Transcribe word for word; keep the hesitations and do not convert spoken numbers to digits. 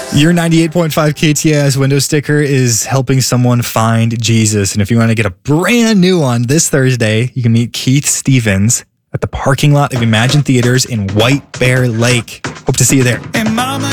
Your ninety-eight point five K T A S window sticker is helping someone find Jesus. And if you want to get a brand new one this Thursday, you can meet Keith Stevens at the parking lot of Imagine Theaters in White Bear Lake. Hope to see you there. And mama